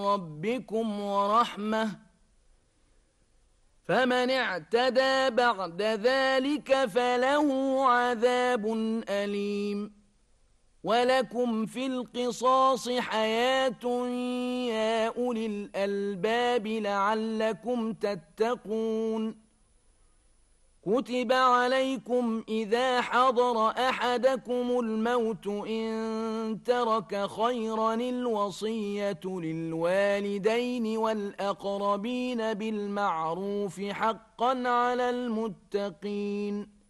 ربكم ورحمة، فمن اعتدى بعد ذلك فله عذاب أليم. ولكم في القصاص حياة يا أولي الألباب لعلكم تتقون. كتب عليكم إذا حضر أحدكم الموت إن ترك خيرا الوصية للوالدين والأقربين بالمعروف حقا على المتقين.